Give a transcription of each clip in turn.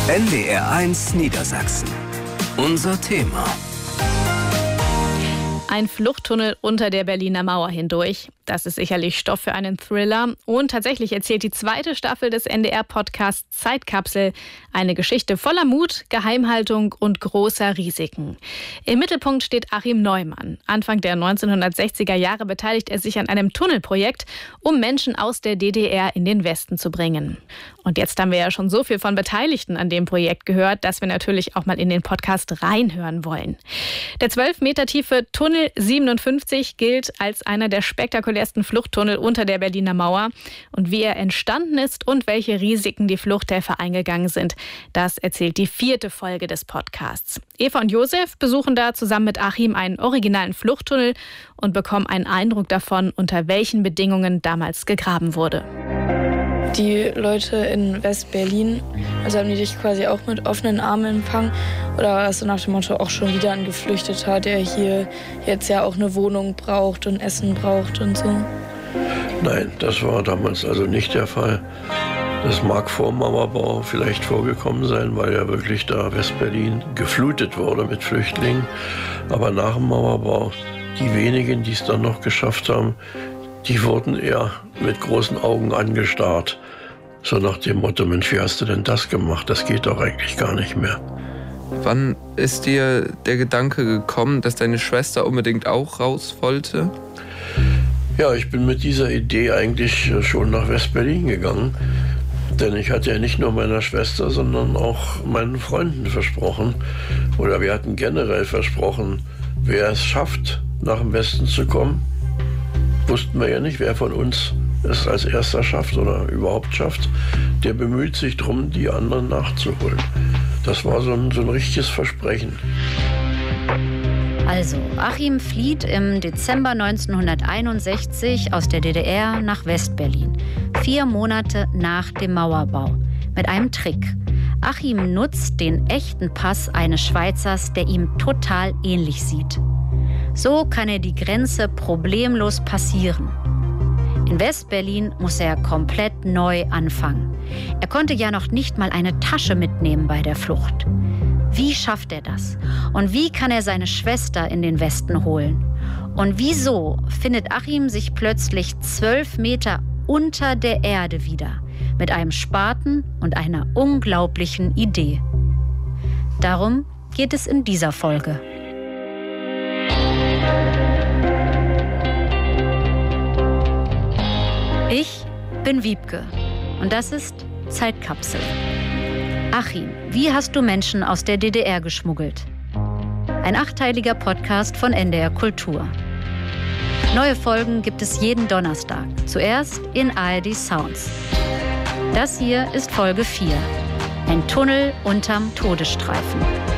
NDR1 Niedersachsen. Unser Thema. Ein Fluchttunnel unter der Berliner Mauer hindurch. Das ist sicherlich Stoff für einen Thriller. Und tatsächlich erzählt die zweite Staffel des NDR-Podcasts Zeitkapsel eine Geschichte voller Mut, Geheimhaltung und großer Risiken. Im Mittelpunkt steht Achim Neumann. Anfang der 1960er Jahre beteiligt er sich an einem Tunnelprojekt, um Menschen aus der DDR in den Westen zu bringen. Und jetzt haben wir ja schon so viel von Beteiligten an dem Projekt gehört, dass wir natürlich auch mal in den Podcast reinhören wollen. Der 12 Meter tiefe Tunnel 57 gilt als einer der spektakulärsten Fluchttunnel unter der Berliner Mauer. Und wie er entstanden ist und welche Risiken die Fluchthelfer eingegangen sind, das erzählt die 4. Folge des Podcasts. Eva und Josef besuchen da zusammen mit Achim einen originalen Fluchttunnel und bekommen einen Eindruck davon, unter welchen Bedingungen damals gegraben wurde. Die Leute in West-Berlin, also haben die dich quasi auch mit offenen Armen empfangen? Oder war das so nach dem Motto auch schon wieder ein Geflüchteter, der hier jetzt ja auch eine Wohnung braucht und Essen braucht und so? Nein, das war damals also nicht der Fall. Das mag vor dem Mauerbau vielleicht vorgekommen sein, weil ja wirklich da West-Berlin geflutet wurde mit Flüchtlingen. Aber nach dem Mauerbau, die wenigen, die es dann noch geschafft haben, die wurden eher mit großen Augen angestarrt. So nach dem Motto, Mensch, wie hast du denn das gemacht? Das geht doch eigentlich gar nicht mehr. Wann ist dir der Gedanke gekommen, dass deine Schwester unbedingt auch raus wollte? Ja, ich bin mit dieser Idee eigentlich schon nach West-Berlin gegangen. Denn ich hatte ja nicht nur meiner Schwester, sondern auch meinen Freunden versprochen. Oder wir hatten generell versprochen, wer es schafft, nach dem Westen zu kommen. Wussten wir ja nicht, wer von uns es als erster schafft oder überhaupt schafft. Der bemüht sich darum, die anderen nachzuholen. Das war so ein richtiges Versprechen. Also, Achim flieht im Dezember 1961 aus der DDR nach West-Berlin. 4 Monate nach dem Mauerbau. Mit einem Trick. Achim nutzt den echten Pass eines Schweizers, der ihm total ähnlich sieht. So kann er die Grenze problemlos passieren. In West-Berlin muss er komplett neu anfangen. Er konnte ja noch nicht mal eine Tasche mitnehmen bei der Flucht. Wie schafft er das? Und wie kann er seine Schwester in den Westen holen? Und wieso findet Achim sich plötzlich 12 Meter unter der Erde wieder? Mit einem Spaten und einer unglaublichen Idee. Darum geht es in dieser Folge. Ich bin Wiebke und das ist Zeitkapsel. Achim, wie hast du Menschen aus der DDR geschmuggelt? Ein 8-teiliger Podcast von NDR Kultur. Neue Folgen gibt es jeden Donnerstag, zuerst in ARD Sounds. Das hier ist Folge 4, ein Tunnel unterm Todesstreifen.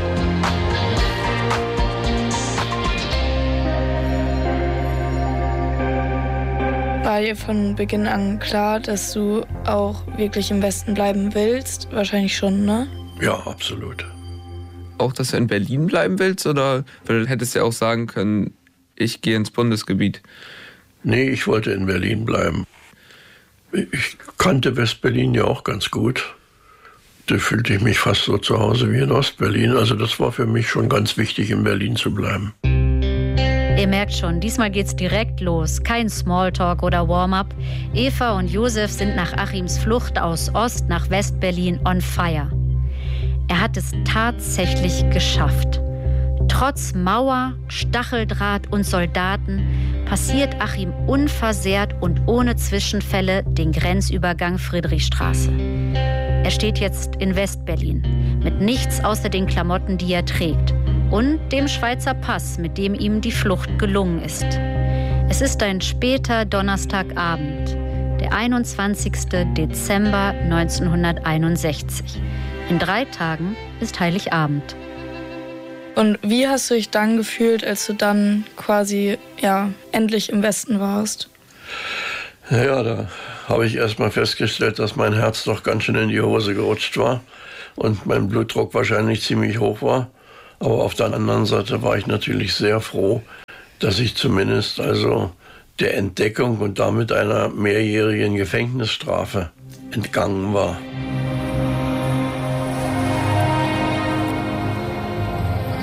War dir von Beginn an klar, dass du auch wirklich im Westen bleiben willst? Wahrscheinlich schon, ne? Ja, absolut. Auch, dass du in Berlin bleiben willst? Oder du hättest ja auch sagen können, ich gehe ins Bundesgebiet? Nee, ich wollte in Berlin bleiben. Ich kannte West-Berlin ja auch ganz gut. Da fühlte ich mich fast so zu Hause wie in Ost-Berlin. Also das war für mich schon ganz wichtig, in Berlin zu bleiben. Ihr merkt schon, diesmal geht's direkt los. Kein Smalltalk oder Warm-up. Eva und Josef sind nach Achims Flucht aus Ost nach West-Berlin on fire. Er hat es tatsächlich geschafft. Trotz Mauer, Stacheldraht und Soldaten passiert Achim unversehrt und ohne Zwischenfälle den Grenzübergang Friedrichstraße. Er steht jetzt in West-Berlin mit nichts außer den Klamotten, die er trägt. Und dem Schweizer Pass, mit dem ihm die Flucht gelungen ist. Es ist ein später Donnerstagabend, der 21. Dezember 1961. In 3 Tagen ist Heiligabend. Und wie hast du dich dann gefühlt, als du dann quasi, endlich im Westen warst? Ja, da habe ich erst mal festgestellt, dass mein Herz doch ganz schön in die Hose gerutscht war und mein Blutdruck wahrscheinlich ziemlich hoch war. Aber auf der anderen Seite war ich natürlich sehr froh, dass ich zumindest also der Entdeckung und damit einer mehrjährigen Gefängnisstrafe entgangen war.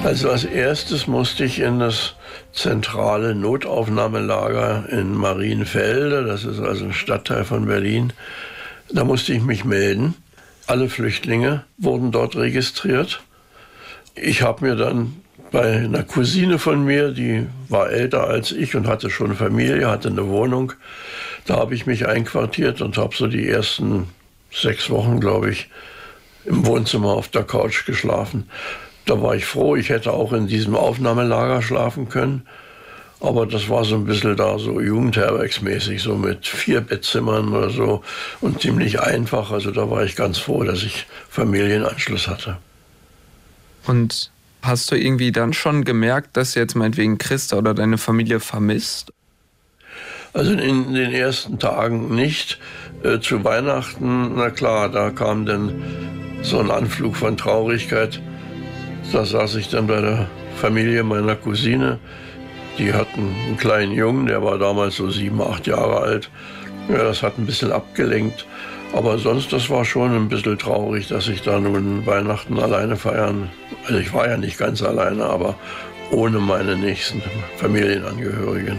Also als erstes musste ich in das zentrale Notaufnahmelager in Marienfelde, das ist also ein Stadtteil von Berlin. Da musste ich mich melden. Alle Flüchtlinge wurden dort registriert. Ich habe mir dann bei einer Cousine von mir, die war älter als ich und hatte schon Familie, hatte eine Wohnung, da habe ich mich einquartiert und habe so die ersten 6 Wochen, glaube ich, im Wohnzimmer auf der Couch geschlafen. Da war ich froh, ich hätte auch in diesem Aufnahmelager schlafen können. Aber das war so ein bisschen da so jugendherbergsmäßig, so mit 4 Bettzimmern oder so und ziemlich einfach. Also da war ich ganz froh, dass ich Familienanschluss hatte. Und hast du irgendwie dann schon gemerkt, dass jetzt meinetwegen Christa oder deine Familie vermisst? Also in den ersten Tagen nicht. Zu Weihnachten, na klar, da kam dann so ein Anflug von Traurigkeit. Da saß ich dann bei der Familie meiner Cousine. Die hatten einen kleinen Jungen, der war damals so 7, 8 Jahre alt. Ja, das hat ein bisschen abgelenkt. Aber sonst, das war schon ein bisschen traurig, dass ich da nun Weihnachten alleine feiern. Also ich war ja nicht ganz alleine, aber ohne meine nächsten Familienangehörigen.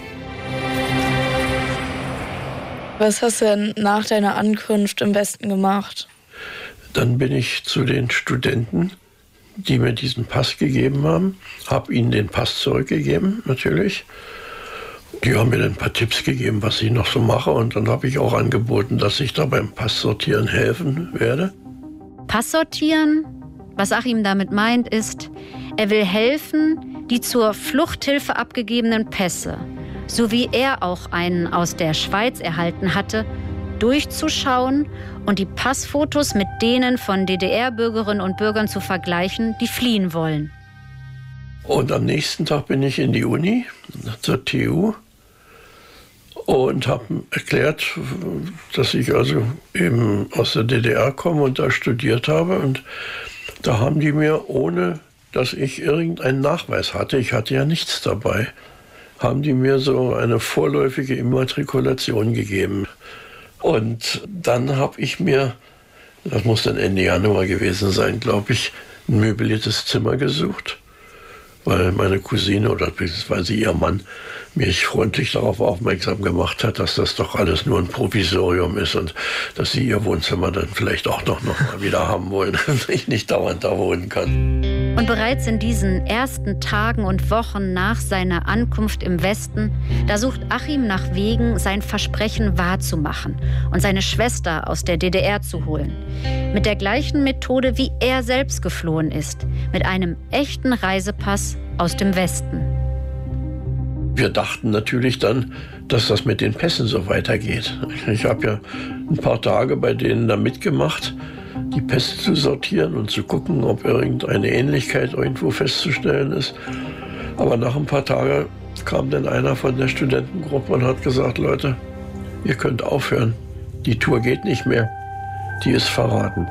Was hast du denn nach deiner Ankunft im Westen gemacht? Dann bin ich zu den Studenten, die mir diesen Pass gegeben haben, habe ihnen den Pass zurückgegeben, natürlich. Die haben mir dann ein paar Tipps gegeben, was ich noch so mache. Und dann habe ich auch angeboten, dass ich da beim Passsortieren helfen werde. Passsortieren, was Achim damit meint, ist, er will helfen, die zur Fluchthilfe abgegebenen Pässe, so wie er auch einen aus der Schweiz erhalten hatte, durchzuschauen und die Passfotos mit denen von DDR-Bürgerinnen und Bürgern zu vergleichen, die fliehen wollen. Und am nächsten Tag bin ich in die Uni, zur TU, und habe erklärt, dass ich also eben aus der DDR komme und da studiert habe. Und da haben die mir, ohne dass ich irgendeinen Nachweis hatte, ich hatte ja nichts dabei, haben die mir so eine vorläufige Immatrikulation gegeben. Und dann habe ich mir, das muss dann Ende Januar gewesen sein, glaube ich, ein möbliertes Zimmer gesucht, weil meine Cousine oder beziehungsweise ihr Mann mich freundlich darauf aufmerksam gemacht hat, dass das doch alles nur ein Provisorium ist und dass sie ihr Wohnzimmer dann vielleicht auch noch mal wieder haben wollen, dass ich nicht dauernd da wohnen kann. Und bereits in diesen ersten Tagen und Wochen nach seiner Ankunft im Westen, da sucht Achim nach Wegen, sein Versprechen wahrzumachen und seine Schwester aus der DDR zu holen. Mit der gleichen Methode, wie er selbst geflohen ist, mit einem echten Reisepass aus dem Westen. Wir dachten natürlich dann, dass das mit den Pässen so weitergeht. Ich habe ja ein paar Tage bei denen da mitgemacht, die Pässe zu sortieren und zu gucken, ob irgendeine Ähnlichkeit irgendwo festzustellen ist. Aber nach ein paar Tagen kam dann einer von der Studentengruppe und hat gesagt, Leute, ihr könnt aufhören. Die Tour geht nicht mehr. Die ist verraten.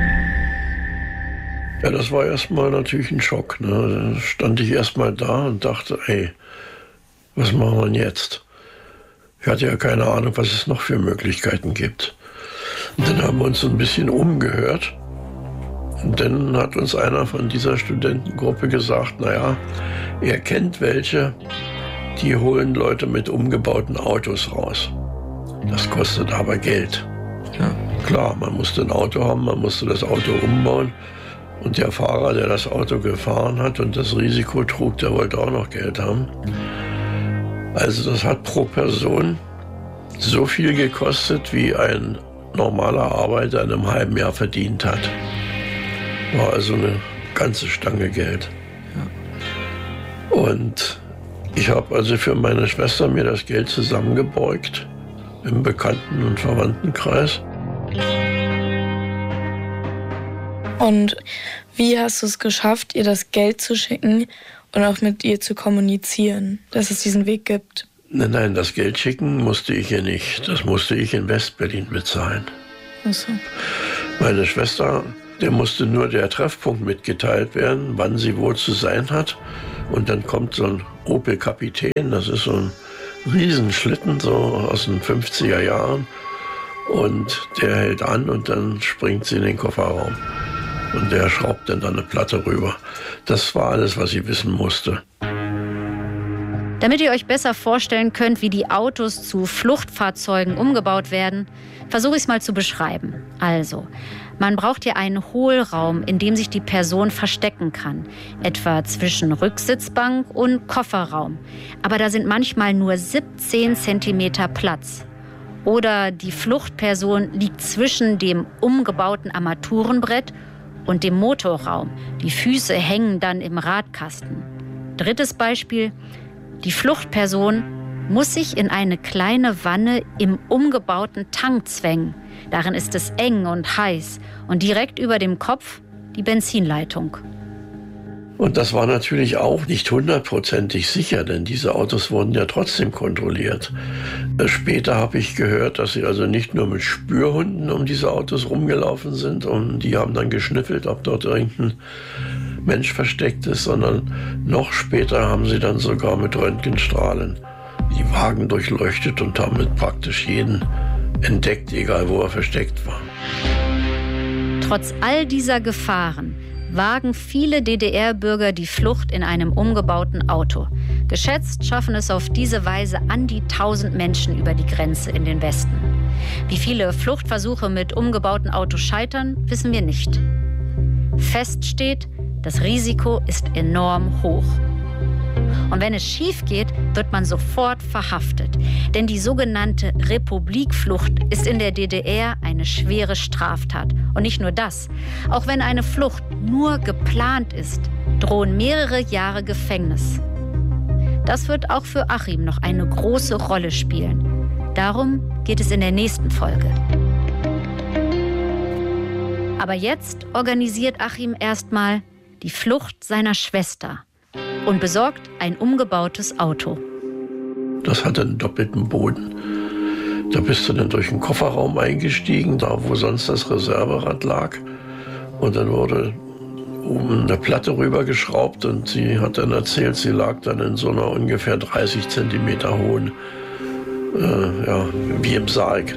Ja, das war erstmal natürlich ein Schock. Ne? Da stand ich erstmal da und dachte, ey, was machen wir denn jetzt? Ich hatte ja keine Ahnung, was es noch für Möglichkeiten gibt. Und dann haben wir uns so ein bisschen umgehört. Und dann hat uns einer von dieser Studentengruppe gesagt, naja, er kennt welche, die holen Leute mit umgebauten Autos raus. Das kostet aber Geld. Ja, klar, man musste ein Auto haben, man musste das Auto umbauen. Und der Fahrer, der das Auto gefahren hat und das Risiko trug, der wollte auch noch Geld haben. Also das hat pro Person so viel gekostet, wie ein normaler Arbeiter in einem halben Jahr verdient hat. War also eine ganze Stange Geld. Ja. Und ich habe also für meine Schwester mir das Geld zusammengebeugt im Bekannten- und Verwandtenkreis. Und wie hast du es geschafft, ihr das Geld zu schicken und auch mit ihr zu kommunizieren, dass es diesen Weg gibt? Nein, das Geld schicken musste ich ihr nicht. Das musste ich in West-Berlin bezahlen. Ach so. Meine Schwester, der musste nur der Treffpunkt mitgeteilt werden, wann sie wo zu sein hat. Und dann kommt so ein Opel Kapitän, das ist so ein Riesenschlitten, so aus den 50er Jahren. Und der hält an und dann springt sie in den Kofferraum. und der schraubt dann eine Platte rüber. Das war alles, was ich wissen musste. Damit ihr euch besser vorstellen könnt, wie die Autos zu Fluchtfahrzeugen umgebaut werden, versuche ich es mal zu beschreiben. Also, man braucht hier einen Hohlraum, in dem sich die Person verstecken kann. Etwa zwischen Rücksitzbank und Kofferraum. Aber da sind manchmal nur 17 Zentimeter Platz. Oder die Fluchtperson liegt zwischen dem umgebauten Armaturenbrett und dem Motorraum. Die Füße hängen dann im Radkasten. Drittes Beispiel: Die Fluchtperson muss sich in eine kleine Wanne im umgebauten Tank zwängen. Darin ist es eng und heiß und direkt über dem Kopf die Benzinleitung. Und das war natürlich auch nicht 100%ig sicher, denn diese Autos wurden ja trotzdem kontrolliert. Später habe ich gehört, dass sie also nicht nur mit Spürhunden um diese Autos rumgelaufen sind und die haben dann geschnüffelt, ob dort irgendein Mensch versteckt ist, sondern noch später haben sie dann sogar mit Röntgenstrahlen die Wagen durchleuchtet und damit praktisch jeden entdeckt, egal wo er versteckt war. Trotz all dieser Gefahren wagen viele DDR-Bürger die Flucht in einem umgebauten Auto. Geschätzt schaffen es auf diese Weise an die 1000 Menschen über die Grenze in den Westen. Wie viele Fluchtversuche mit umgebauten Autos scheitern, wissen wir nicht. Fest steht, das Risiko ist enorm hoch. Und wenn es schief geht, wird man sofort verhaftet. Denn die sogenannte Republikflucht ist in der DDR eine schwere Straftat. Und nicht nur das. Auch wenn eine Flucht nur geplant ist, drohen mehrere Jahre Gefängnis. Das wird auch für Achim noch eine große Rolle spielen. Darum geht es in der nächsten Folge. Aber jetzt organisiert Achim erstmal die Flucht seiner Schwester und besorgt ein umgebautes Auto. Das hatte einen doppelten Boden. Da bist du dann durch den Kofferraum eingestiegen, da wo sonst das Reserverad lag. Und dann wurde oben eine Platte rübergeschraubt und sie hat dann erzählt, sie lag dann in so einer ungefähr 30 Zentimeter hohen, wie im Sarg.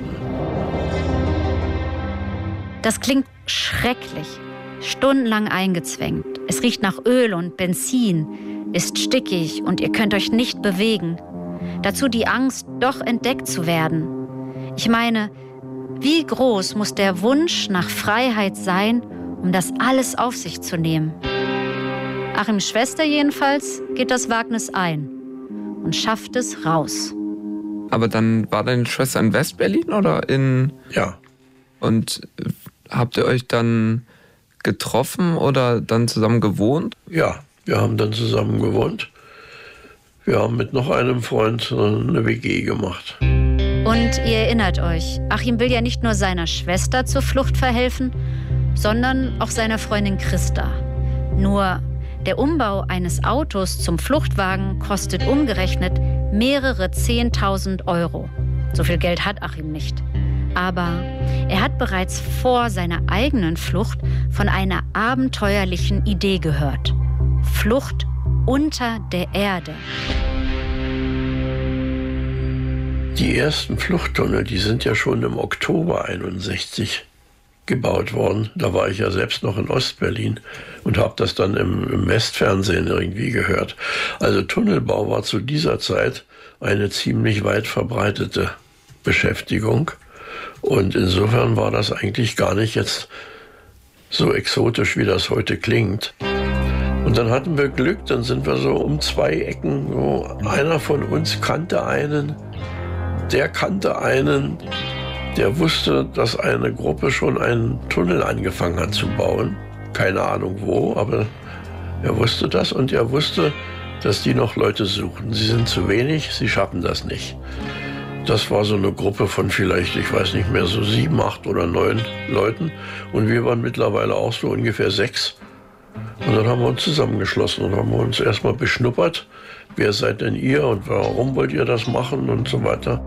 Das klingt schrecklich. Stundenlang eingezwängt. Es riecht nach Öl und Benzin, ist stickig und ihr könnt euch nicht bewegen. Dazu die Angst, doch entdeckt zu werden. Ich meine, wie groß muss der Wunsch nach Freiheit sein, um das alles auf sich zu nehmen? Achims Schwester jedenfalls geht das Wagnis ein und schafft es raus. Aber dann war deine Schwester in West-Berlin oder in... Ja. Und habt ihr euch dann getroffen oder dann zusammen gewohnt? Ja, wir haben dann zusammen gewohnt. Wir haben mit noch einem Freund eine WG gemacht. Und ihr erinnert euch, Achim will ja nicht nur seiner Schwester zur Flucht verhelfen, sondern auch seiner Freundin Christa. Nur der Umbau eines Autos zum Fluchtwagen kostet umgerechnet mehrere 10.000 Euro. So viel Geld hat Achim nicht. Aber er hat bereits vor seiner eigenen Flucht von einer abenteuerlichen Idee gehört. Flucht unter der Erde. Die ersten Fluchttunnel, die sind ja schon im Oktober 61 gebaut worden. Da war ich ja selbst noch in Ostberlin und habe das dann im Westfernsehen irgendwie gehört. Also Tunnelbau war zu dieser Zeit eine ziemlich weit verbreitete Beschäftigung. Und insofern war das eigentlich gar nicht jetzt so exotisch, wie das heute klingt. Und dann hatten wir Glück, dann sind wir so um 2 Ecken, so einer von uns kannte einen, der wusste, dass eine Gruppe schon einen Tunnel angefangen hat zu bauen. Keine Ahnung wo, aber er wusste das und er wusste, dass die noch Leute suchen. Sie sind zu wenig, sie schaffen das nicht. Das war so eine Gruppe von vielleicht, ich weiß nicht mehr, so 7, 8 oder 9 Leuten. Und wir waren mittlerweile auch so ungefähr 6. Und dann haben wir uns zusammengeschlossen und haben uns erstmal beschnuppert. Wer seid denn ihr und warum wollt ihr das machen und so weiter.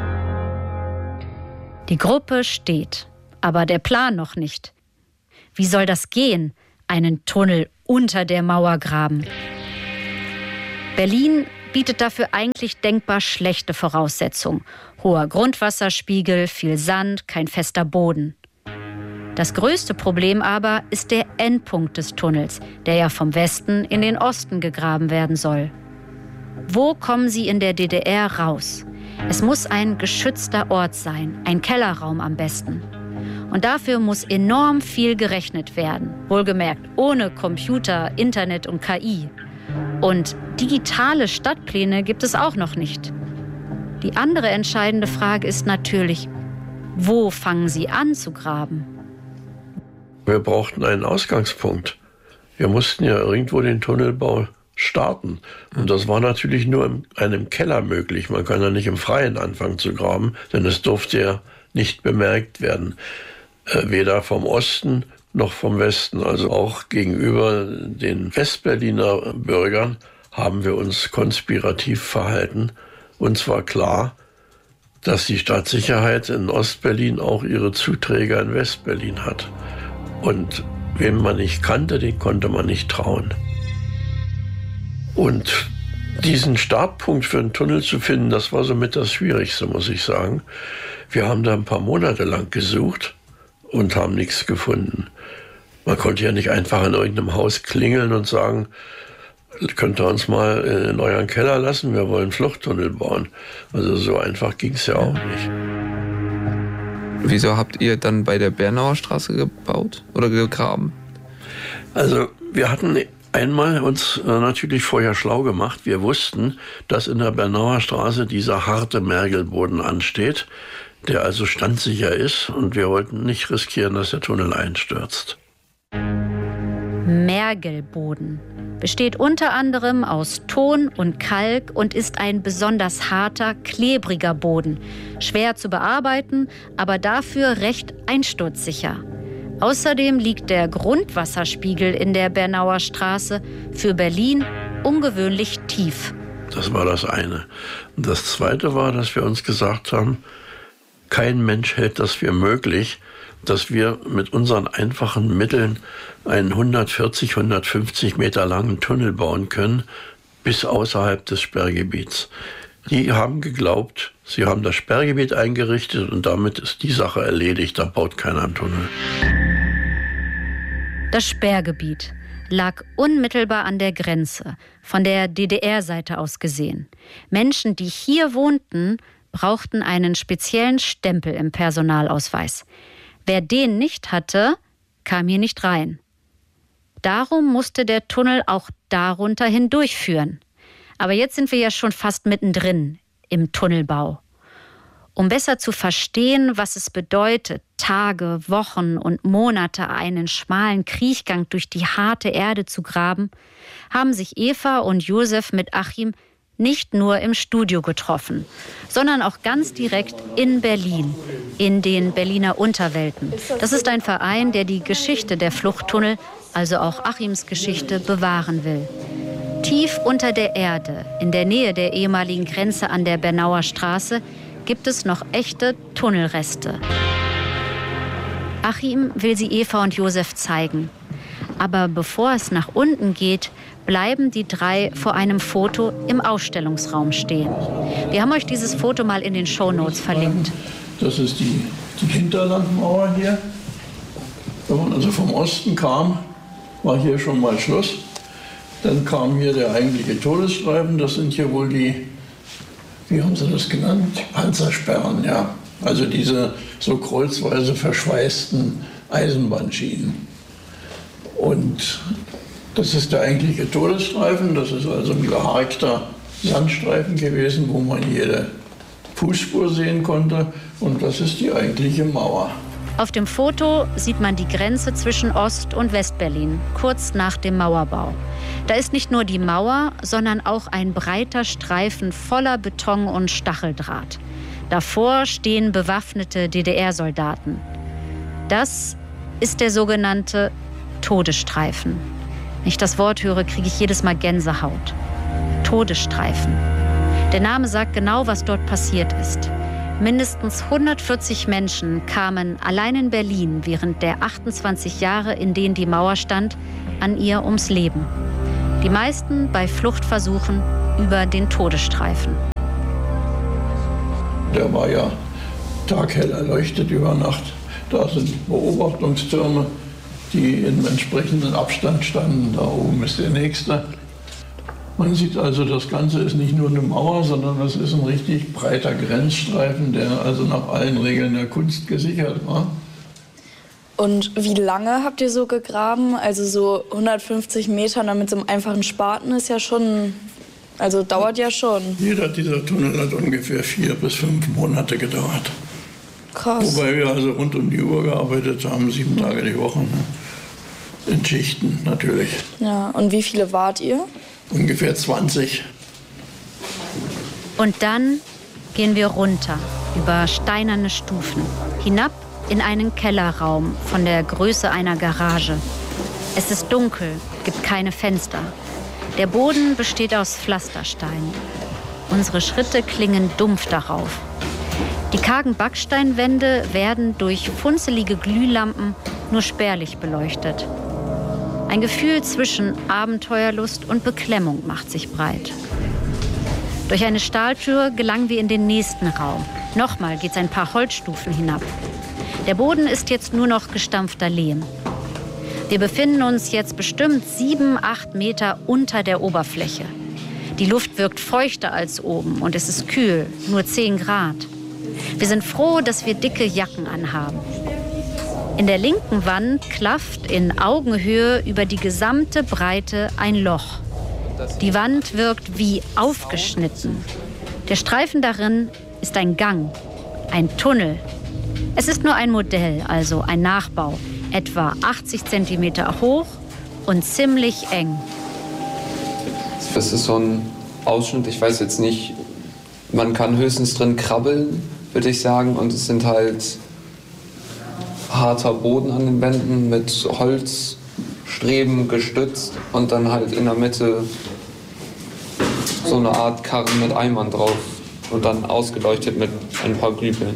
Die Gruppe steht, aber der Plan noch nicht. Wie soll das gehen? Einen Tunnel unter der Mauer graben. Berlin bietet dafür eigentlich denkbar schlechte Voraussetzungen. Hoher Grundwasserspiegel, viel Sand, kein fester Boden. Das größte Problem aber ist der Endpunkt des Tunnels, der ja vom Westen in den Osten gegraben werden soll. Wo kommen sie in der DDR raus? Es muss ein geschützter Ort sein, ein Kellerraum am besten. Und dafür muss enorm viel gerechnet werden. Wohlgemerkt, ohne Computer, Internet und KI. Und digitale Stadtpläne gibt es auch noch nicht. Die andere entscheidende Frage ist natürlich, wo fangen Sie an zu graben? Wir brauchten einen Ausgangspunkt. Wir mussten ja irgendwo den Tunnelbau starten. Und das war natürlich nur in einem Keller möglich. Man kann ja nicht im Freien anfangen zu graben, denn es durfte ja nicht bemerkt werden. Weder vom Osten noch vom Westen. Also auch gegenüber den Westberliner Bürgern haben wir uns konspirativ verhalten. Uns war klar, dass die Stadtsicherheit in Ostberlin auch ihre Zuträger in Westberlin hat. Und wen man nicht kannte, den konnte man nicht trauen. Und diesen Startpunkt für einen Tunnel zu finden, das war somit das Schwierigste, muss ich sagen. Wir haben da ein paar Monate lang gesucht und haben nichts gefunden. Man konnte ja nicht einfach in irgendeinem Haus klingeln und sagen, könnt ihr uns mal in euren Keller lassen, wir wollen einen Fluchttunnel bauen. Also so einfach ging es ja auch nicht. Wieso habt ihr dann bei der Bernauer Straße gebaut oder gegraben? Also wir hatten einmal uns natürlich vorher schlau gemacht. Wir wussten, dass in der Bernauer Straße dieser harte Mergelboden ansteht, der also standsicher ist. Und wir wollten nicht riskieren, dass der Tunnel einstürzt. Mergelboden besteht unter anderem aus Ton und Kalk und ist ein besonders harter, klebriger Boden. Schwer zu bearbeiten, aber dafür recht einsturzsicher. Außerdem liegt der Grundwasserspiegel in der Bernauer Straße für Berlin ungewöhnlich tief. Das war das eine. Und das zweite war, dass wir uns gesagt haben, kein Mensch hält das für möglich, dass wir mit unseren einfachen Mitteln einen 140, 150 Meter langen Tunnel bauen können, bis außerhalb des Sperrgebiets. Die haben geglaubt, sie haben das Sperrgebiet eingerichtet und damit ist die Sache erledigt, da baut keiner einen Tunnel. Das Sperrgebiet lag unmittelbar an der Grenze, von der DDR-Seite aus gesehen. Menschen, die hier wohnten, brauchten einen speziellen Stempel im Personalausweis. Wer den nicht hatte, kam hier nicht rein. Darum musste der Tunnel auch darunter hindurchführen. Aber jetzt sind wir ja schon fast mittendrin im Tunnelbau. Um besser zu verstehen, was es bedeutet, Tage, Wochen und Monate einen schmalen Kriechgang durch die harte Erde zu graben, haben sich Eva und Josef mit Achim nicht nur im Studio getroffen, sondern auch ganz direkt in Berlin, in den Berliner Unterwelten. Das ist ein Verein, der die Geschichte der Fluchttunnel, also auch Achims Geschichte, bewahren will. Tief unter der Erde, in der Nähe der ehemaligen Grenze an der Bernauer Straße, gibt es noch echte Tunnelreste. Achim will sie Eva und Josef zeigen. Aber bevor es nach unten geht, bleiben die drei vor einem Foto im Ausstellungsraum stehen. Wir haben euch dieses Foto mal in den Shownotes verlinkt. Das ist die Hinterlandmauer hier. Wenn man also vom Osten kam, war hier schon mal Schluss. Dann kam hier der eigentliche Todesstreifen. Das sind hier wohl die, wie haben sie das genannt? Panzersperren, ja. Also diese so kreuzweise verschweißten Eisenbahnschienen. Und das ist der eigentliche Todesstreifen. Das ist also ein geharkter Sandstreifen gewesen, wo man jede Fußspur sehen konnte. Und das ist die eigentliche Mauer. Auf dem Foto sieht man die Grenze zwischen Ost- und Westberlin, kurz nach dem Mauerbau. Da ist nicht nur die Mauer, sondern auch ein breiter Streifen voller Beton und Stacheldraht. Davor stehen bewaffnete DDR-Soldaten. Das ist der sogenannte Todesstreifen. Wenn ich das Wort höre, kriege ich jedes Mal Gänsehaut. Todesstreifen. Der Name sagt genau, was dort passiert ist. Mindestens 140 Menschen kamen allein in Berlin während der 28 Jahre, in denen die Mauer stand, an ihr ums Leben. Die meisten bei Fluchtversuchen über den Todesstreifen. Der war ja taghell erleuchtet über Nacht. Da sind Beobachtungstürme, die in entsprechendem Abstand standen. Da oben ist der nächste. Man sieht also, das Ganze ist nicht nur eine Mauer, sondern es ist ein richtig breiter Grenzstreifen, der also nach allen Regeln der Kunst gesichert war. Und wie lange habt ihr so gegraben? Also so 150 Meter mit so einem einfachen Spaten ist ja schon, also dauert ja schon. Jeder dieser Tunnel hat ungefähr 4 bis 5 Monate gedauert. Krass. Wobei wir also rund um die Uhr gearbeitet haben, 7 Tage die Woche. Ne? In Schichten natürlich. Ja, und wie viele wart ihr? Ungefähr 20. Und dann gehen wir runter, über steinerne Stufen, hinab in einen Kellerraum von der Größe einer Garage. Es ist dunkel, gibt keine Fenster. Der Boden besteht aus Pflasterstein. Unsere Schritte klingen dumpf darauf. Die kargen Backsteinwände werden durch funzelige Glühlampen nur spärlich beleuchtet. Ein Gefühl zwischen Abenteuerlust und Beklemmung macht sich breit. Durch eine Stahltür gelangen wir in den nächsten Raum. Nochmal geht's ein paar Holzstufen hinab. Der Boden ist jetzt nur noch gestampfter Lehm. Wir befinden uns jetzt bestimmt 7, 8 Meter unter der Oberfläche. Die Luft wirkt feuchter als oben und es ist kühl, nur 10 Grad. Wir sind froh, dass wir dicke Jacken anhaben. In der linken Wand klafft in Augenhöhe über die gesamte Breite ein Loch. Die Wand wirkt wie aufgeschnitten. Der Streifen darin ist ein Gang, ein Tunnel. Es ist nur ein Modell, also ein Nachbau, etwa 80 Zentimeter hoch und ziemlich eng. Das ist so ein Ausschnitt, ich weiß jetzt nicht, man kann höchstens drin krabbeln, würde ich sagen. Und es sind halt harter Boden an den Wänden mit Holzstreben gestützt und dann halt in der Mitte so eine Art Karren mit Eimern drauf und dann ausgeleuchtet mit ein paar Glühbirnen.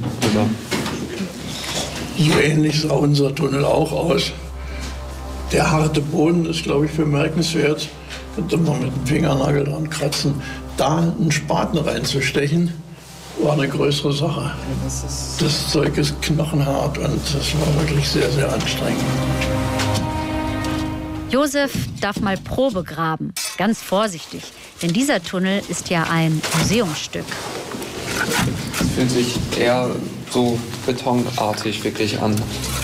So ähnlich sah unser Tunnel auch aus. Der harte Boden ist, glaube ich, bemerkenswert. Könnte man mit dem Fingernagel dran kratzen. Da einen Spaten reinzustechen, war eine größere Sache. Das Zeug ist knochenhart und das war wirklich sehr, sehr anstrengend. Josef darf mal Probe graben, ganz vorsichtig, denn dieser Tunnel ist ja ein Museumsstück. Es fühlt sich eher so betonartig wirklich an.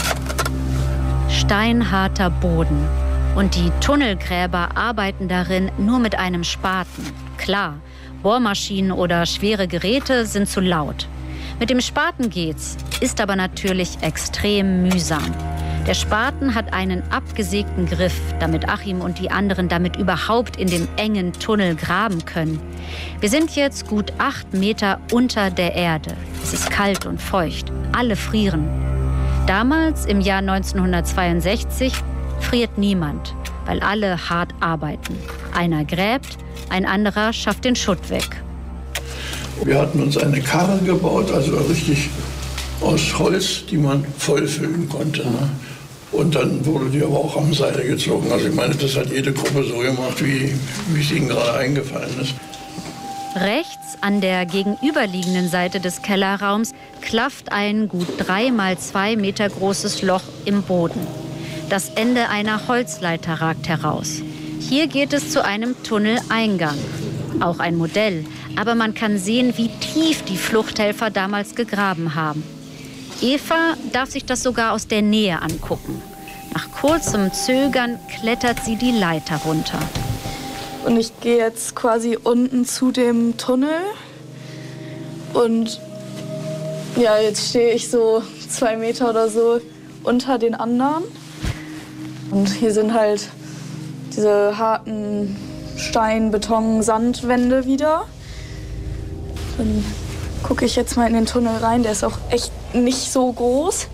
Steinharter Boden. Und die Tunnelgräber arbeiten darin nur mit einem Spaten. Klar, Bohrmaschinen oder schwere Geräte sind zu laut. Mit dem Spaten geht's, ist aber natürlich extrem mühsam. Der Spaten hat einen abgesägten Griff, damit Achim und die anderen damit überhaupt in dem engen Tunnel graben können. Wir sind jetzt gut 8 Meter unter der Erde. Es ist kalt und feucht. Alle frieren. Damals, im Jahr 1962, friert niemand, weil alle hart arbeiten. Einer gräbt, ein anderer schafft den Schutt weg. Wir hatten uns eine Karre gebaut, also richtig aus Holz, die man vollfüllen konnte. Ne? Und dann wurde die aber auch am Seil gezogen. Also ich meine, das hat jede Gruppe so gemacht, wie es ihnen gerade eingefallen ist. Rechts an der gegenüberliegenden Seite des Kellerraums klafft ein gut 3 mal 2 Meter großes Loch im Boden. Das Ende einer Holzleiter ragt heraus. Hier geht es zu einem Tunneleingang. Auch ein Modell, aber man kann sehen, wie tief die Fluchthelfer damals gegraben haben. Eva darf sich das sogar aus der Nähe angucken. Nach kurzem Zögern klettert sie die Leiter runter. Und ich gehe jetzt quasi unten zu dem Tunnel. Und ja, jetzt stehe ich so 2 Meter oder so unter den anderen. Und hier sind halt diese harten Stein-, Beton-, Sandwände wieder. Dann gucke ich jetzt mal in den Tunnel rein. Der ist auch echt nicht so groß.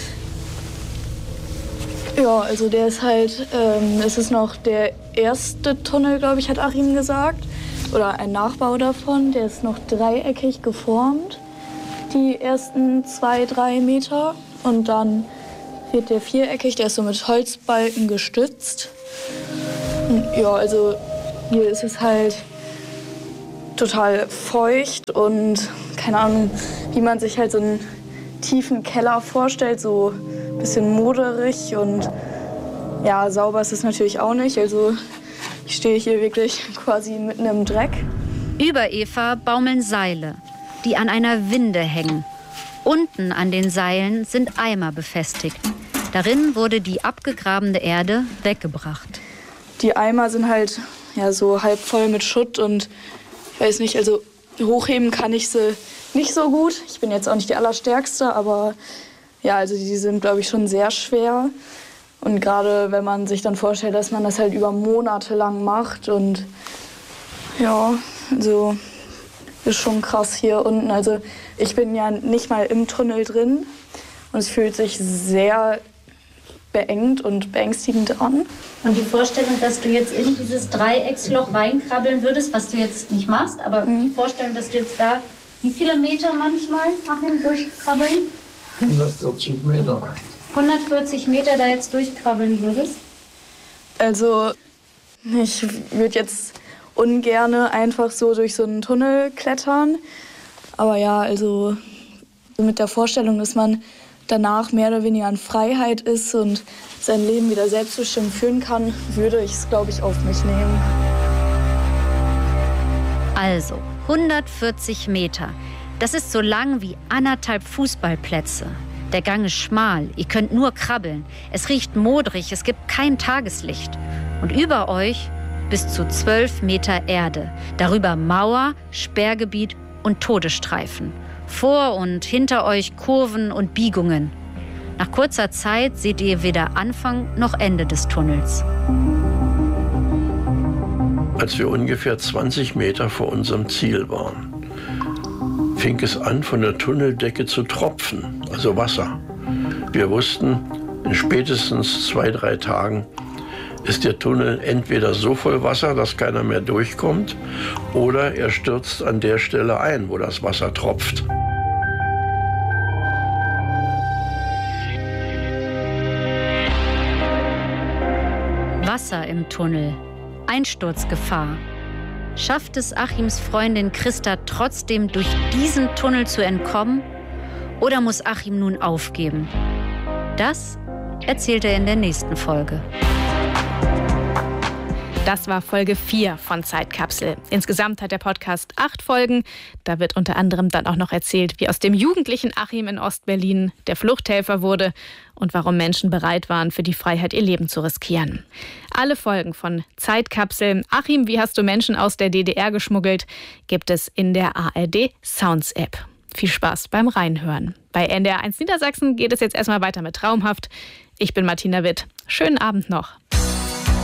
Ja, also der ist halt, es ist noch der erste Tunnel, glaube ich, hat Achim gesagt. Oder ein Nachbau davon. Der ist noch dreieckig geformt. Die ersten 2, 3 Meter. Und dann wird der viereckig, der ist so mit Holzbalken gestützt. Und ja, also hier ist es halt total feucht und keine Ahnung, wie man sich halt so einen tiefen Keller vorstellt, so ein bisschen moderig und ja, sauber ist es natürlich auch nicht. Also ich stehe hier wirklich quasi mitten im Dreck. Über Eva baumeln Seile, die an einer Winde hängen. Unten an den Seilen sind Eimer befestigt. Darin wurde die abgegrabene Erde weggebracht. Die Eimer sind halt ja, so halb voll mit Schutt und ich weiß nicht, also hochheben kann ich sie nicht so gut. Ich bin jetzt auch nicht die Allerstärkste, aber ja, also die sind, glaube ich, schon sehr schwer. Und gerade wenn man sich dann vorstellt, dass man das halt über Monate lang macht und ja, also ist schon krass hier unten. Also ich bin ja nicht mal im Tunnel drin und es fühlt sich sehr beengt und beängstigend an. Und die Vorstellung, dass du jetzt in dieses Dreiecksloch reinkrabbeln würdest, was du jetzt nicht machst, aber die Vorstellung, dass du jetzt da, wie viele Meter manchmal nachher durchkrabbeln? 140 Meter. 140 Meter da jetzt durchkrabbeln würdest? Also ich würde jetzt ungerne einfach so durch so einen Tunnel klettern. Aber ja, also mit der Vorstellung, dass man danach mehr oder weniger in Freiheit ist und sein Leben wieder selbstbestimmt führen kann, würde ich es, glaube ich, auf mich nehmen. Also 140 Meter. Das ist so lang wie 1,5 Fußballplätze. Der Gang ist schmal, ihr könnt nur krabbeln. Es riecht modrig, es gibt kein Tageslicht. Und über euch bis zu 12 Meter Erde. Darüber Mauer, Sperrgebiet und Todesstreifen. Vor und hinter euch Kurven und Biegungen. Nach kurzer Zeit seht ihr weder Anfang noch Ende des Tunnels. Als wir ungefähr 20 Meter vor unserem Ziel waren, fing es an, von der Tunneldecke zu tropfen, also Wasser. Wir wussten, in spätestens 2-3 Tagen ist der Tunnel entweder so voll Wasser, dass keiner mehr durchkommt, oder er stürzt an der Stelle ein, wo das Wasser tropft. Wasser im Tunnel. Einsturzgefahr. Schafft es Achims Freundin Christa trotzdem, durch diesen Tunnel zu entkommen? Oder muss Achim nun aufgeben? Das erzählt er in der nächsten Folge. Das war Folge 4 von Zeitkapsel. Insgesamt hat der Podcast 8 Folgen. Da wird unter anderem dann auch noch erzählt, wie aus dem jugendlichen Achim in Ostberlin der Fluchthelfer wurde und warum Menschen bereit waren, für die Freiheit ihr Leben zu riskieren. Alle Folgen von Zeitkapsel, Achim, wie hast du Menschen aus der DDR geschmuggelt, gibt es in der ARD Sounds App. Viel Spaß beim Reinhören. Bei NDR 1 Niedersachsen geht es jetzt erstmal weiter mit Traumhaft. Ich bin Martina Witt. Schönen Abend noch.